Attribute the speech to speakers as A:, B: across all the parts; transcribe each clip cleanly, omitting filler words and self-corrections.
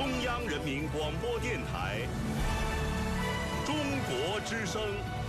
A: 中央人民广播电台中国之声。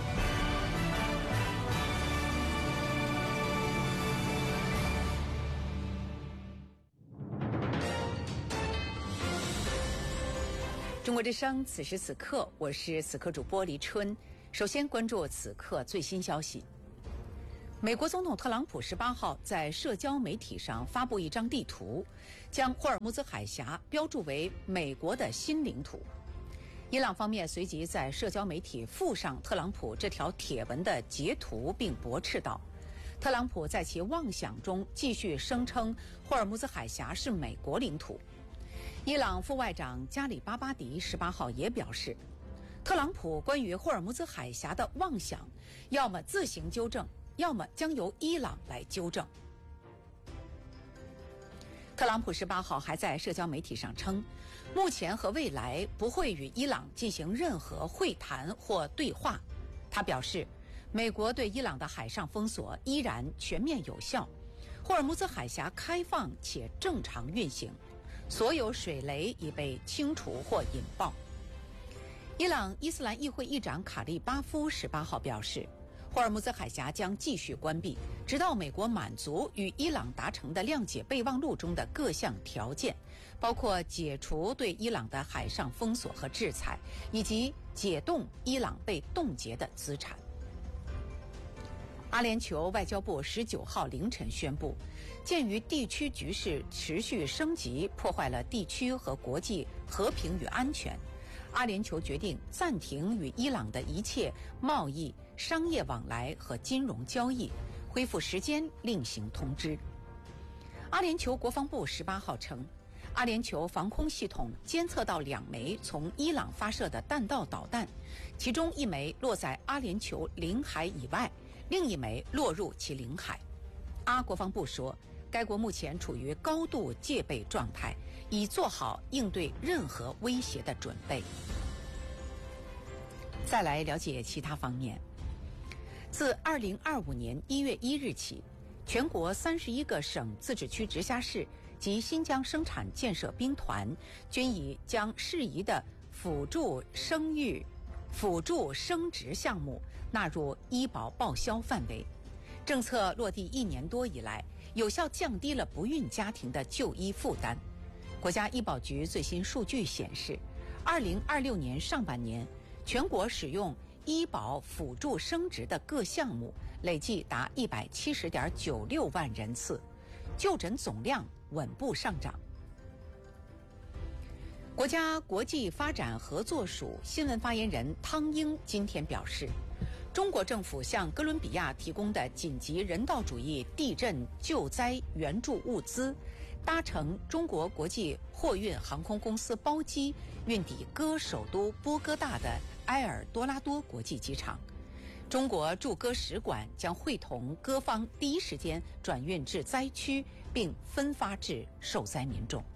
B: 中国之声，此时此刻，我是此刻主播黎春。首先关注此刻最新消息。美国总统特朗普18号在社交媒体上发布一张地图，将霍尔木兹海峡标注为美国的新领土。伊朗方面随即在社交媒体附上特朗普这条帖文的截图，并驳斥道，特朗普在其妄想中继续声称霍尔木兹海峡是美国领土。伊朗副外长加里巴巴迪18号也表示，特朗普关于霍尔木兹海峡的妄想，要么自行纠正，要么将由伊朗来纠正。特朗普18号还在社交媒体上称，目前和未来不会与伊朗进行任何会谈或对话。他表示，美国对伊朗的海上封锁依然全面有效，霍尔木兹海峡开放且正常运行，所有水雷已被清除或引爆。伊朗伊斯兰议会议长卡利巴夫18号表示，霍尔木兹海峡将继续关闭，直到美国满足与伊朗达成的谅解备忘录中的各项条件，包括解除对伊朗的海上封锁和制裁，以及解冻伊朗被冻结的资产。阿联酋外交部19号凌晨宣布，鉴于地区局势持续升级，破坏了地区和国际和平与安全，阿联酋决定暂停与伊朗的一切贸易、商业往来和金融交易，恢复时间另行通知。阿联酋国防部18号称，阿联酋防空系统监测到2枚从伊朗发射的弹道导弹，其中1枚落在阿联酋领海以外，另1枚落入其领海。阿国防部说，该国目前处于高度戒备状态，已做好应对任何威胁的准备。再来了解其他方面。自2025年1月1日起，全国31个省、自治区、直辖市及新疆生产建设兵团均已将适宜的辅助生殖项目纳入医保报销范围。政策落地1年多以来，有效降低了不孕家庭的就医负担。国家医保局最新数据显示，2026年上半年，全国使用医保辅助生殖的各项目累计达170.96万人次，就诊总量稳步上涨。国家国际发展合作署新闻发言人汤英今天表示，中国政府向哥伦比亚提供的紧急人道主义地震救灾援助物资，搭乘中国国际货运航空公司包机运抵哥首都波哥大的埃尔多拉多国际机场。中国驻哥使馆将会同哥方第一时间转运至灾区，并分发至受灾民众。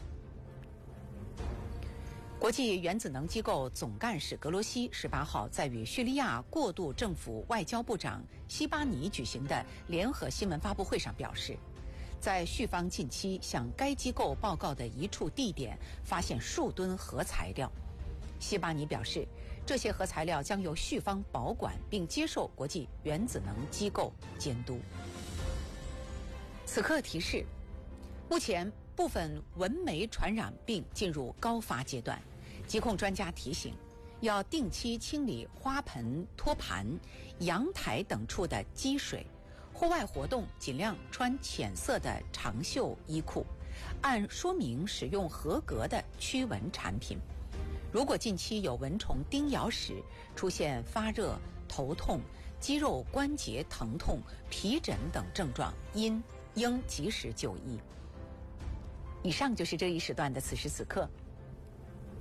B: 国际原子能机构总干事格罗西18号在与叙利亚过渡政府外交部长西巴尼举行的联合新闻发布会上表示，在叙方近期向该机构报告的一处地点发现数吨核材料。西巴尼表示，这些核材料将由叙方保管，并接受国际原子能机构监督。此刻提示，目前部分蚊媒传染病进入高发阶段，疾控专家提醒，要定期清理花盆、托盘、阳台等处的积水，户外活动尽量穿浅色的长袖衣裤，按说明使用合格的驱蚊产品。如果近期有蚊虫叮咬时出现发热、头痛、肌肉关节疼痛、皮疹等症状，应及时就医。以上就是这一时段的此时此刻。